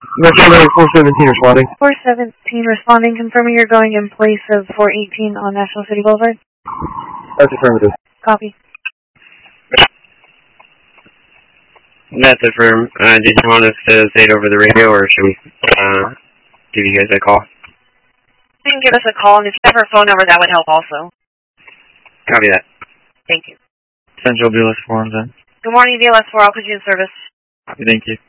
Metro 417 responding. 417 responding, confirming you're going in place of 418 on National City Boulevard. That's affirmative. Copy. That's affirmed. Did you want us to say it over the radio, or should we give you guys a call? You can give us a call, and if you have her phone number, that would help also. Copy that. Thank you. Central BLS 4 on. Good morning, BLS 4. I'll put you in service. Thank you.